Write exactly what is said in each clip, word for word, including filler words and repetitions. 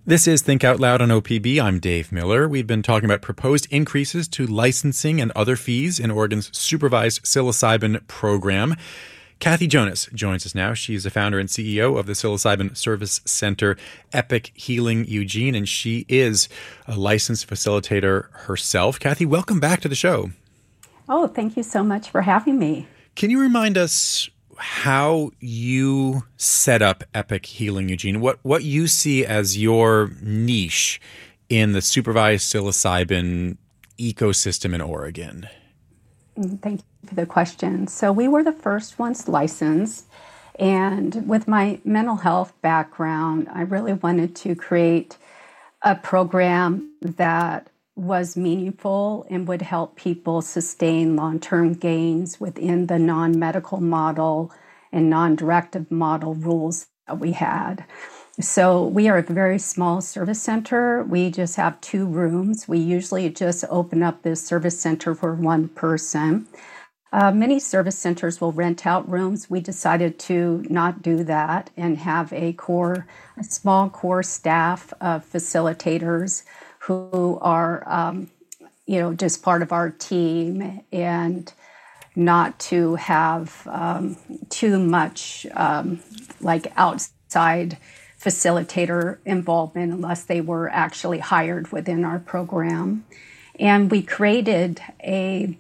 This is Think Out Loud on O P B. I'm Dave Miller. We've been talking about proposed increases to licensing and other fees in Oregon's supervised psilocybin program. Kathy Jonas joins us now. She's the founder and C E O of the Psilocybin Service Center, Epic Healing Eugene, and she is a licensed facilitator herself. Kathy, welcome back to the show. Oh, thank you so much for having me. Can you remind us how you set up Epic Healing Eugene, what what you see as your niche in the supervised psilocybin ecosystem in Oregon? Thank you for the question. So we were the first ones licensed, and with my mental health background, I really wanted to create a program that was meaningful and would help people sustain long-term gains within the non-medical model and non-directive model rules that we had. So we are a very small service center. We just have two rooms. We usually just open up this service center for one person. Uh, many service centers will rent out rooms. We decided to not do that and have a core, a small core staff of facilitators who are, um, you know, just part of our team, and not to have um, too much um, like outside facilitator involvement unless they were actually hired within our program. And we created a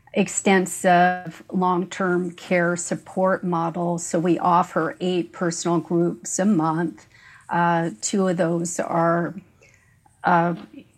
extensive long-term care support model. So we offer eight personal groups a month. Uh, two of those are Uh,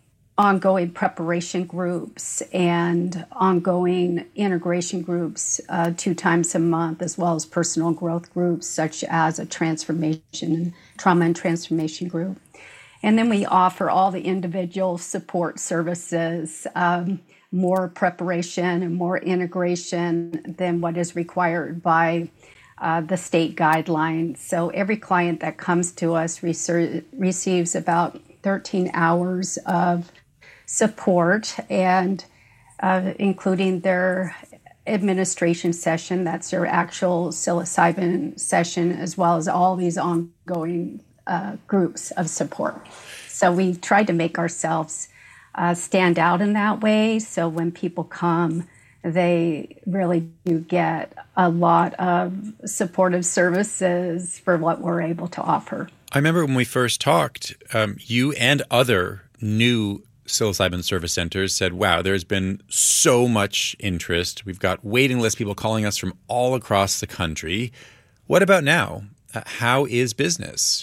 ongoing preparation groups and ongoing integration groups uh, two times a month, as well as personal growth groups, such as a transformation, trauma and transformation group. And then we offer all the individual support services, um, more preparation and more integration than what is required by uh, the state guidelines. So every client that comes to us rece- receives about thirteen hours of support, and uh, including their administration session, that's their actual psilocybin session, as well as all these ongoing uh, groups of support. So we tried to make ourselves uh, stand out in that way. So when people come, they really do get a lot of supportive services for what we're able to offer. I remember when we first talked, um, you and other new psilocybin service centers said, wow, there's been so much interest. We've got waiting list people calling us from all across the country. What about now? Uh, how is business?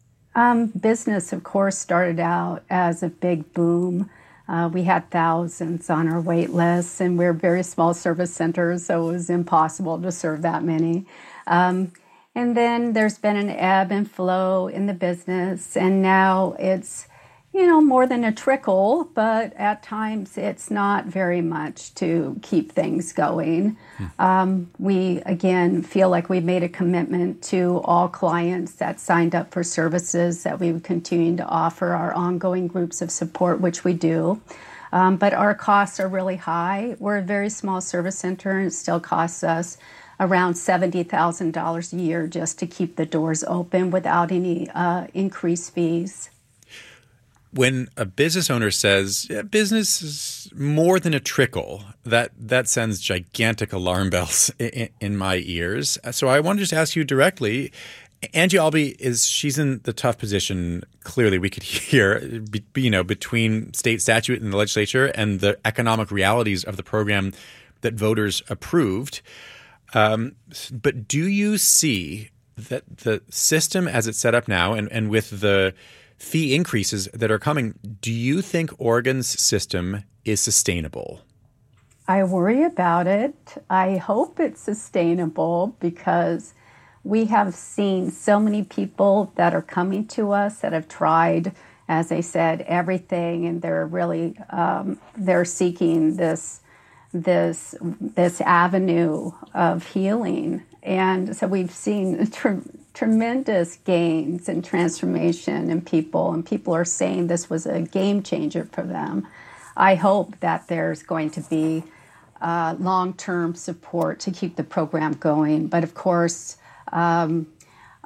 Um, business, of course, started out as a big boom. Uh, we had thousands on our wait lists, and we're very small service centers, so it was impossible to serve that many. Um, And then there's been an ebb and flow in the business, and now it's, you know, more than a trickle, but at times it's not very much to keep things going. Hmm. Um, we, again, feel like we made a commitment to all clients that signed up for services that we would continue to offer our ongoing groups of support, which we do. Um, but our costs are really high. We're a very small service center, and it still costs us around seventy thousand dollars a year just to keep the doors open without any uh, increased fees. When a business owner says, yeah, business is more than a trickle, that, that sends gigantic alarm bells in, in my ears. So I want to just ask you directly, Angie Albee, is she's in the tough position, clearly we could hear, be, you know, between state statute and the legislature and the economic realities of the program that voters approved. Um, but do you see that the system as it's set up now, and, and with the fee increases that are coming, do you think Oregon's system is sustainable? I worry about it. I hope it's sustainable because we have seen so many people that are coming to us that have tried, as I said, everything, and they're really um, they're seeking this this this avenue of healing. And so we've seen tre- tremendous gains and transformation in people, and people are saying this was a game changer for them. I hope that there's going to be uh, long-term support to keep the program going. But of course, um,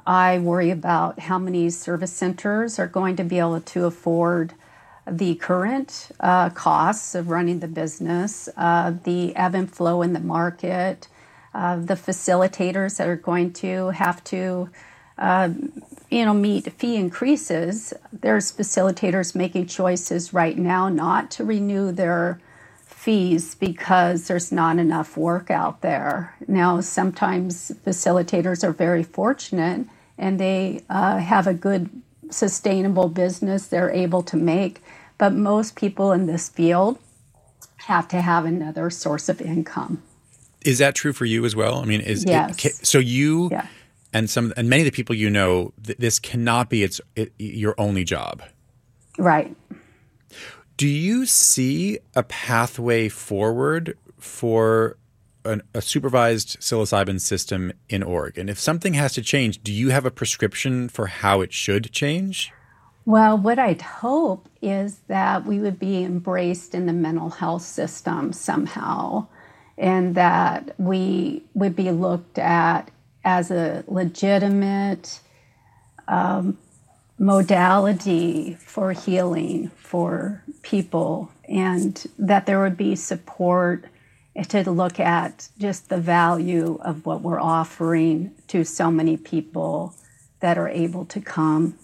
I worry about how many service centers are going to be able to afford the current uh, costs of running the business, uh, the ebb and flow in the market, uh, the facilitators that are going to have to, uh, you know, meet fee increases. There's facilitators making choices right now not to renew their fees because there's not enough work out there. Now, sometimes facilitators are very fortunate and they uh, have a good sustainable business they're able to make, but most people in this field have to have another source of income. Is that true for you as well? I mean, is yes. it, so you yeah. and some and many of the people you know, th- this cannot be its it, your only job. Right. Do you see a pathway forward for an, a supervised psilocybin system in Oregon? If something has to change, do you have a prescription for how it should change? Well, what I'd hope is that we would be embraced in the mental health system somehow, and that we would be looked at as a legitimate um, modality for healing for people, and that there would be support to look at just the value of what we're offering to so many people that are able to come.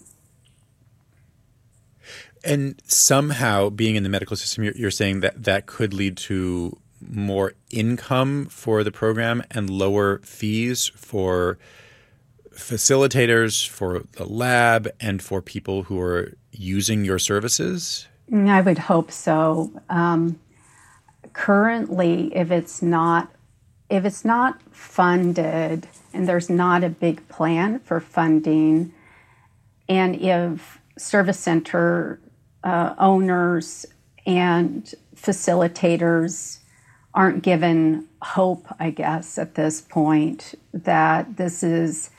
And somehow being in the medical system, you're, you're saying that that could lead to more income for the program and lower fees for facilitators, for the lab, and for people who are using your services? I would hope so. Um, currently, if it's not if it's not funded and there's not a big plan for funding, and if service center uh, owners and facilitators aren't given hope, I guess, at this point, that this is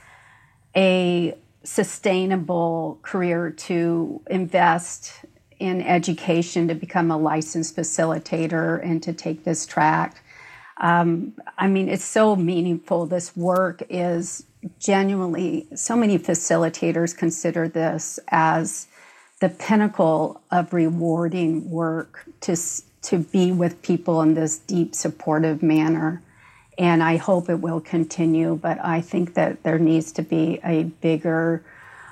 a sustainable career to invest in education to become a licensed facilitator and to take this track. Um, I mean, it's so meaningful. This work is genuinely, so many facilitators consider this as the pinnacle of rewarding work to, to be with people in this deep, supportive manner. And I hope it will continue, but I think that there needs to be a bigger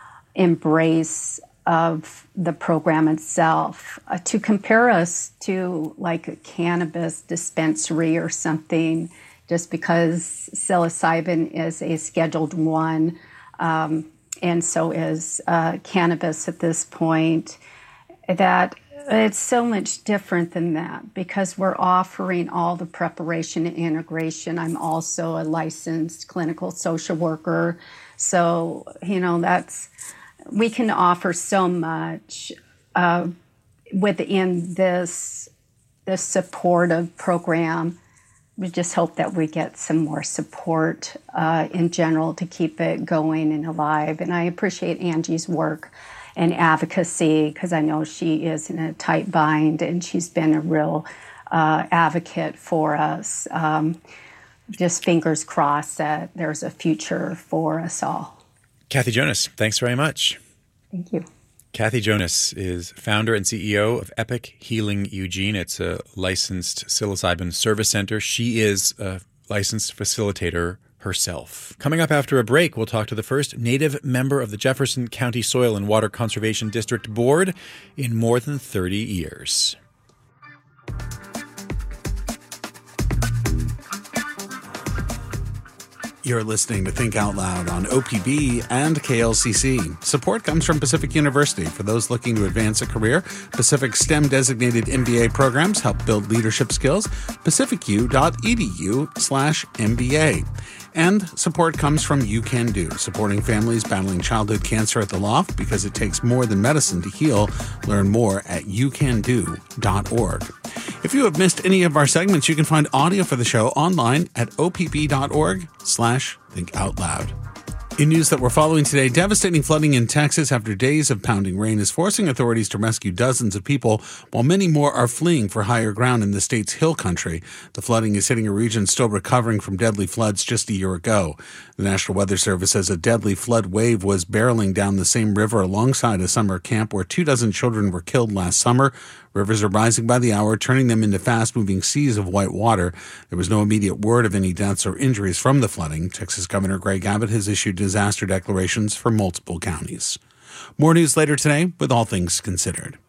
embrace of the program itself. Uh, to compare us to like a cannabis dispensary or something, just because psilocybin is a scheduled one, um, and so is uh, cannabis at this point, that it's so much different than that because we're offering all the preparation and integration. I'm also a licensed clinical social worker. So, you know, that's, we can offer so much uh, within this, this supportive program. We just hope that we get some more support uh, in general to keep it going and alive. And I appreciate Angie's work and advocacy because I know she is in a tight bind and she's been a real uh, advocate for us. Um, just fingers crossed that there's a future for us all. Kathy Jonas, thanks very much. Thank you. Kathy Jonas is founder and C E O of Epic Healing Eugene. It's a licensed psilocybin service center. She is a licensed facilitator herself. Coming up after a break, we'll talk to the first Native member of the Jefferson County Soil and Water Conservation District Board in more than thirty years. You're listening to Think Out Loud on O P B and K L C C. Support comes from Pacific University. For those looking to advance a career, Pacific STEM-designated M B A programs help build leadership skills. pacificu.edu slash MBA. And support comes from You Can Do, supporting families battling childhood cancer at the Loft because it takes more than medicine to heal. Learn more at you can do dot org. If you have missed any of our segments, you can find audio for the show online at opp.org slash think out loud. In news that we're following today, devastating flooding in Texas after days of pounding rain is forcing authorities to rescue dozens of people, while many more are fleeing for higher ground in the state's hill country. The flooding is hitting a region still recovering from deadly floods just a year ago. The National Weather Service says a deadly flood wave was barreling down the same river alongside a summer camp where two dozen children were killed last summer. Rivers are rising by the hour, turning them into fast-moving seas of white water. There was no immediate word of any deaths or injuries from the flooding. Texas Governor Greg Abbott has issued disaster declarations for multiple counties. More news later today with All Things Considered.